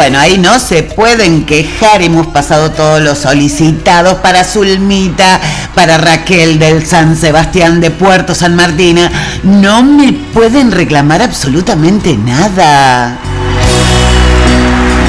Bueno, ahí no se pueden quejar, hemos pasado todos los solicitados para Zulmita, para Raquel del San Sebastián de Puerto San Martín. No me pueden reclamar absolutamente nada.